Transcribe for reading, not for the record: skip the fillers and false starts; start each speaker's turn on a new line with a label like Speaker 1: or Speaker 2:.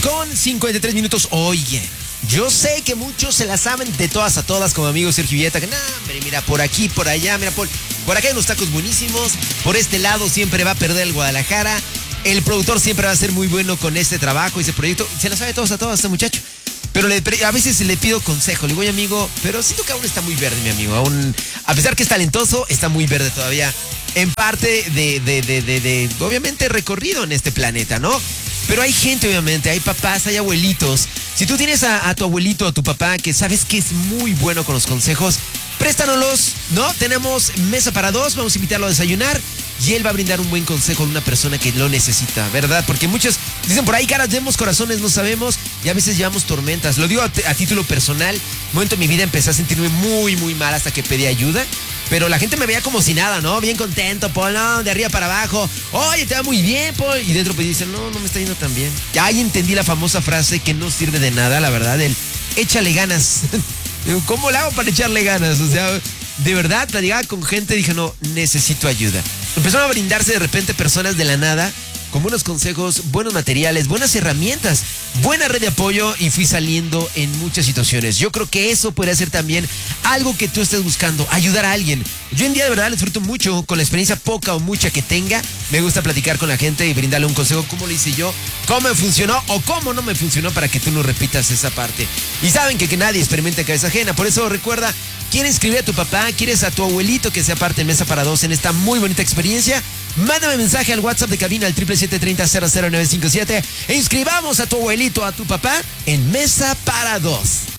Speaker 1: con 53 minutos. Oye, yo sé que muchos se la saben de todas a todas, como amigo Sergio Villeta, que mira, por aquí, por allá, mira, por acá hay unos tacos buenísimos, por este lado siempre va a perder el Guadalajara, el productor siempre va a ser muy bueno con este trabajo, ese proyecto, se la sabe de todas a todas este muchacho. Pero a veces le pido consejo, le digo, oye amigo, pero siento que aún está muy verde, mi amigo, aún, a pesar que es talentoso, está muy verde todavía, en parte de obviamente, recorrido en este planeta, ¿no? Pero hay gente, obviamente, hay papás, hay abuelitos. Si tú tienes a tu abuelito, a tu papá, que sabes que es muy bueno con los consejos, préstanos, ¿no? Tenemos mesa para dos, vamos a invitarlo a desayunar y él va a brindar un buen consejo a una persona que lo necesita, ¿verdad? Porque muchos dicen por ahí, caras vemos, corazones no sabemos, y a veces llevamos tormentas. Lo digo a título personal, un momento en mi vida empecé a sentirme muy, muy mal hasta que pedí ayuda. Pero la gente me veía como si nada, ¿no? Bien contento, Paul, no, de arriba para abajo. Oye, te va muy bien, Paul. Y dentro pues dicen, no me está yendo tan bien. Ya ahí entendí la famosa frase que no sirve de nada, la verdad, el échale ganas. ¿Cómo le hago para echarle ganas? O sea, de verdad, platicaba con gente y dije, no, necesito ayuda. Empezaron a brindarse de repente personas de la nada con buenos consejos, buenos materiales, buenas herramientas, buena red de apoyo y fui saliendo en muchas situaciones. Yo creo que eso podría ser también algo que tú estés buscando, ayudar a alguien. Yo en día de verdad le disfruto mucho, con la experiencia poca o mucha que tenga, me gusta platicar con la gente y brindarle un consejo, cómo lo hice yo, cómo me funcionó o cómo no me funcionó para que tú no repitas esa parte. Y saben que nadie experimenta cabeza ajena, por eso recuerda, ¿quieres escribir a tu papá? ¿Quieres a tu abuelito que sea parte de Mesa para Dos en esta muy bonita experiencia? Mándame mensaje al WhatsApp de cabina al 777-30-00957 e inscribamos a tu abuelito, a tu papá en Mesa para Dos.